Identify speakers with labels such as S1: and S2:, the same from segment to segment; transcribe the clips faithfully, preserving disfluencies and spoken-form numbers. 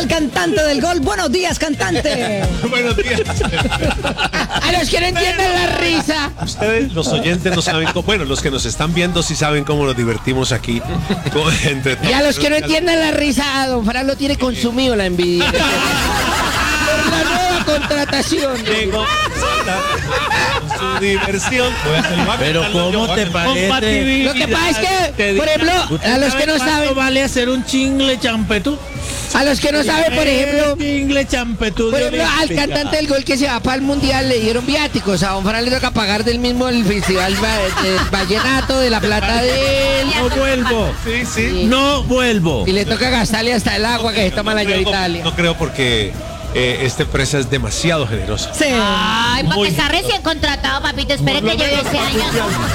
S1: al cantante del gol. Buenos días, cantante.
S2: Buenos días.
S3: A los que no entienden la risa.
S2: Ustedes, los oyentes, no saben cómo. Bueno, los que nos están viendo sí saben cómo nos divertimos aquí. Entre
S3: y a los que no entienden la risa, don Fran lo tiene consumido la envidia. Por la nueva contratación.
S2: Llegó su diversión.
S4: Pero ¿cómo te parece?
S3: Lo que pasa es que, por ejemplo, a los que no saben,
S4: vale hacer un chingle champetú.
S3: A los que no saben, por ejemplo,
S4: chingle champetú.
S3: Por ejemplo, al cantante del gol que se va para el mundial le dieron viáticos. A don Fran le toca pagar del mismo el festival de vallenato, de la plata de él.
S4: No vuelvo.
S2: Sí, sí.
S4: No vuelvo.
S3: Y le toca gastarle hasta el agua que se toma la señora Italia.
S2: No creo porque eh, esta empresa es demasiado generosa.
S1: Sí.
S5: Ay, porque está recién contratado, papito. Espere que lleve ese año.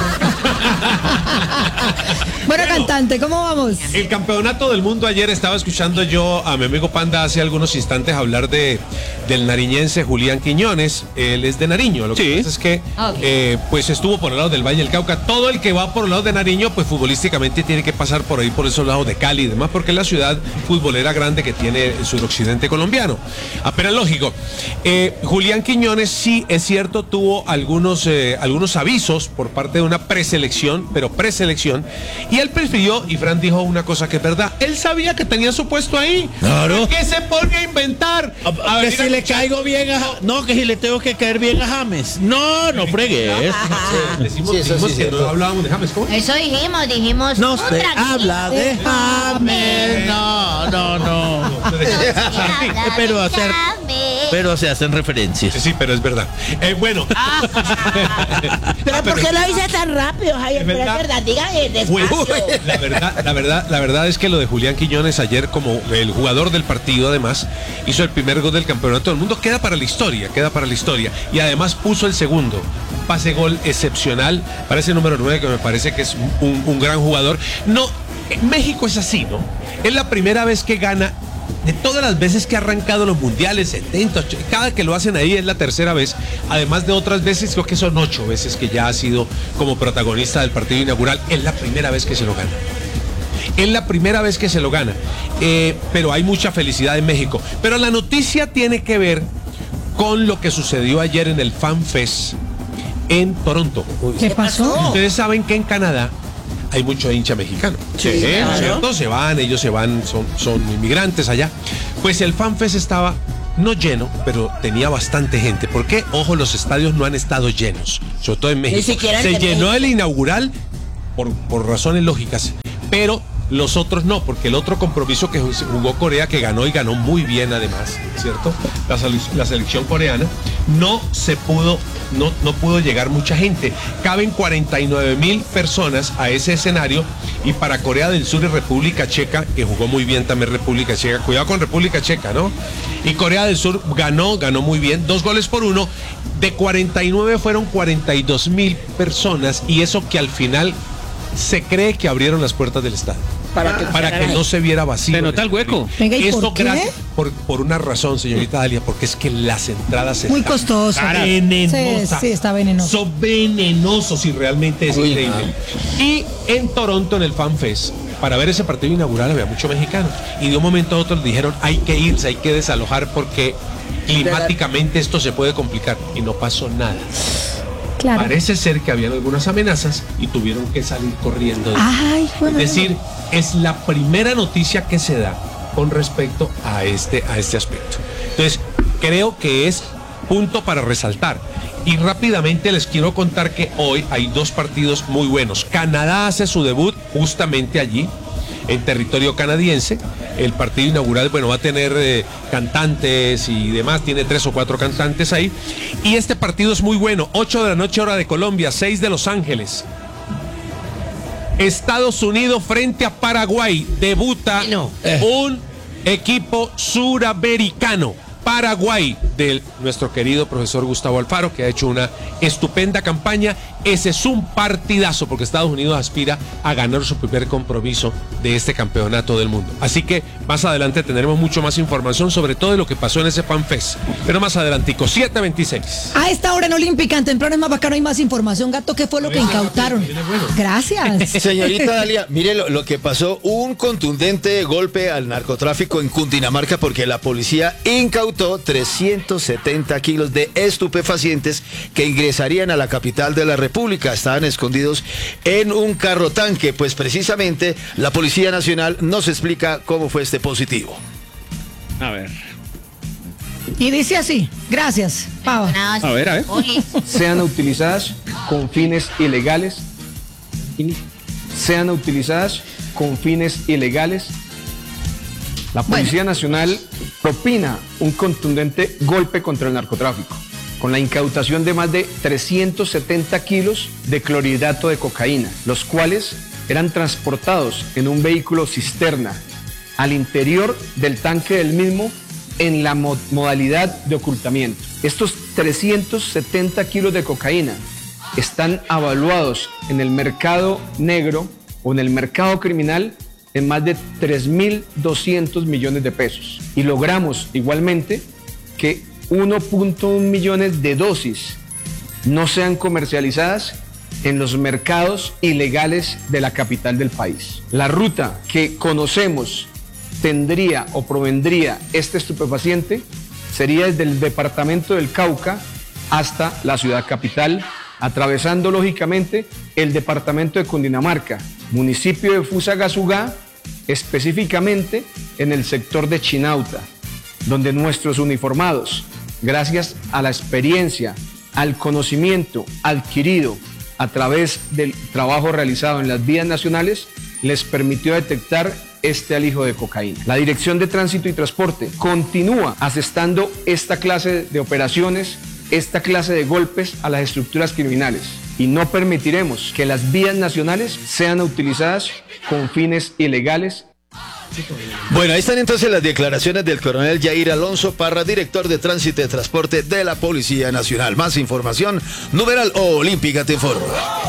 S1: Bueno, cantante, ¿cómo vamos?
S2: El campeonato del mundo ayer estaba escuchando yo a mi amigo Panda hace algunos instantes hablar de del nariñense Julián Quiñones. Él es de Nariño. Lo que
S4: Sí.
S2: pasa es que
S5: Okay.
S2: eh, pues estuvo por el lado del Valle del Cauca. Todo el que va por el lado de Nariño, pues futbolísticamente tiene que pasar por ahí, por esos lados de Cali y demás, porque es la ciudad futbolera grande que tiene el suroccidente colombiano. Apenas lógico. Eh, Julián Quiñones sí, es cierto, tuvo algunos, eh, algunos avisos por parte de una preselección, pero preselección, y él prefirió, y Fran dijo una cosa que es verdad, él sabía que tenía su puesto ahí.
S4: Claro.
S2: ¿Qué se pone a inventar?
S4: A,
S2: A
S4: que
S2: venir
S4: si
S2: a
S4: le
S2: escuchar-
S4: caigo bien a Ja- no, que si le tengo que caer bien a James. No, no fregues.
S2: Decimos,
S4: Sí, eso
S2: decimos
S4: sí
S2: que
S4: es
S2: no
S4: cierto.
S2: hablábamos de James, ¿cómo?
S5: Eso dijimos, dijimos.
S4: No se
S5: tranquilo.
S4: habla de James. No, no, no. Pero hacer, pero se hacen referencias.
S2: Sí, sí, pero es verdad. Eh, bueno.
S5: Pero ¿por qué lo dice tan rápido, Javier?
S2: Es
S5: Pero es
S2: verdad.
S5: verdad, dígame
S2: Pues,
S5: despacio.
S2: la verdad, la verdad, la verdad es que lo de Julián Quiñones ayer, como el jugador del partido, además, hizo el primer gol del campeonato del mundo, queda para la historia, queda para la historia. Y además puso el segundo. Un pase gol excepcional para ese número nueve, que me parece que es un, un gran jugador. No, México es así, ¿no? Es la primera vez que gana. De todas las veces que ha arrancado los mundiales, setenta, ochenta, cada que lo hacen ahí es la tercera vez, además de otras veces, creo que son ocho veces que ya ha sido como protagonista del partido inaugural, es la primera vez que se lo gana. Es la primera vez que se lo gana, eh, pero hay mucha felicidad en México. Pero la noticia tiene que ver con lo que sucedió ayer en el Fan Fest en Toronto.
S1: ¿Qué pasó?
S2: Ustedes saben que en Canadá hay mucho hincha mexicano.
S4: Sí,
S2: ¿no? ¿Cierto? Se van, ellos se van, son, son inmigrantes allá. Pues el FanFest estaba no lleno, pero tenía bastante gente. ¿Por qué? Ojo, los estadios no han estado llenos, sobre todo en México.
S5: siquiera
S2: Se
S5: en
S2: llenó
S5: México.
S2: el inaugural por, por razones lógicas, pero los otros no, porque el otro compromiso que jugó Corea, que ganó y ganó muy bien además, ¿cierto? La, la selección coreana, no se pudo, no, no pudo llegar mucha gente. Caben cuarenta y nueve mil personas a ese escenario, y para Corea del Sur y República Checa, que jugó muy bien también República Checa, cuidado con República Checa, ¿no? Y Corea del Sur ganó, ganó muy bien, dos goles por uno, de cuarenta y nueve fueron cuarenta y dos mil personas, y eso que al final se cree que abrieron las puertas del estadio.
S3: Para que,
S2: Para que no se viera vacío.
S4: Se nota el hueco.
S1: Venga, ¿y
S2: Esto
S1: por qué?
S2: gracias por, por una razón, señorita Dalia, porque es que las entradas
S1: Muy
S2: están
S1: costoso.
S2: venenosas.
S1: Sí, sí, está venenoso.
S2: Son venenosos y realmente es
S4: Uy,
S2: increíble. Y en Toronto, en el Fan Fest, para ver ese partido inaugural había mucho mexicano. Y de un momento a otro le dijeron, hay que irse, hay que desalojar porque climáticamente esto se puede complicar. Y no pasó nada.
S1: Claro.
S2: Parece ser que habían algunas amenazas y tuvieron que salir corriendo.
S1: Ay,
S2: Es
S1: bueno.
S2: decir, es la primera noticia que se da con respecto a este, a este aspecto. Entonces, creo que es punto para resaltar. Y rápidamente les quiero contar que hoy hay dos partidos muy buenos. Canadá hace su debut justamente allí, en territorio canadiense. El partido inaugural, bueno, va a tener eh, cantantes y demás, tiene tres o cuatro cantantes ahí. Y este partido es muy bueno, ocho de la noche hora de Colombia, seis de Los Ángeles. Estados Unidos frente a Paraguay, debuta
S3: No.
S2: un equipo suramericano, Paraguay. de nuestro querido profesor Gustavo Alfaro, que ha hecho una estupenda campaña. Ese es un partidazo, porque Estados Unidos aspira a ganar su primer compromiso de este campeonato del mundo. Así que más adelante tendremos mucho más información sobre todo de lo que pasó en ese FanFest. Pero más adelantico, siete veintiséis.
S1: A esta hora en Olímpica, en temprano es más bacano, hay más información. Gato, ¿qué fue lo que incautaron? Gracias.
S6: Señorita Dalia, mire lo, lo que pasó, un contundente golpe al narcotráfico en Cundinamarca, porque la policía incautó trescientos setenta kilos de estupefacientes que ingresarían a la capital de la República. Estaban escondidos en un carro tanque. Pues precisamente la Policía Nacional nos explica cómo fue este positivo.
S7: A ver.
S1: Y dice así, gracias, Pava.
S7: A ver, a ver.
S8: Sean utilizadas con fines ilegales, sean utilizadas con fines ilegales. La Policía
S1: Bueno.
S8: Nacional propina un contundente golpe contra el narcotráfico, con la incautación de más de trescientos setenta kilos de clorhidrato de cocaína, los cuales eran transportados en un vehículo cisterna al interior del tanque del mismo en la mo- modalidad de ocultamiento. Estos trescientos setenta kilos de cocaína están avaluados en el mercado negro o en el mercado criminal en más de tres mil doscientos millones de pesos. Y logramos igualmente que uno punto uno millones de dosis no sean comercializadas en los mercados ilegales de la capital del país. La ruta que conocemos tendría o provendría este estupefaciente sería desde el departamento del Cauca hasta la ciudad capital, atravesando lógicamente el departamento de Cundinamarca, municipio de Fusagasugá, específicamente en el sector de Chinauta, donde nuestros uniformados, gracias a la experiencia, al conocimiento adquirido a través del trabajo realizado en las vías nacionales, les permitió detectar este alijo de cocaína. La Dirección de Tránsito y Transporte continúa asestando esta clase de operaciones, esta clase de golpes a las estructuras criminales, y no permitiremos que las vías nacionales sean utilizadas con fines ilegales.
S6: Bueno, ahí están entonces las declaraciones del coronel Yair Alonso Parra, director de Tránsito y Transporte de la Policía Nacional. Más información, numeral Olímpica te informa.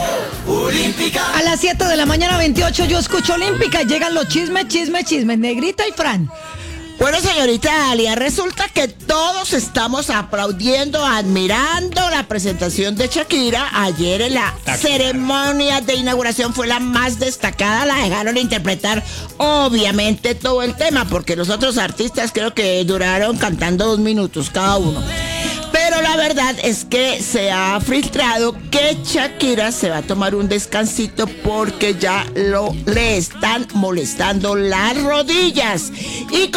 S1: A las siete de la mañana veintiocho yo escucho Olímpica y llegan los chismes, chismes, chismes. Negrita y Fran.
S5: Bueno, señorita Dalia, resulta que todos estamos aplaudiendo, admirando la presentación de Shakira. Ayer en la ceremonia de inauguración fue la más destacada, la dejaron interpretar obviamente todo el tema, porque los otros artistas creo que duraron cantando dos minutos cada uno. Pero la verdad es que se ha filtrado que Shakira se va a tomar un descansito porque ya lo, le están molestando las rodillas. Y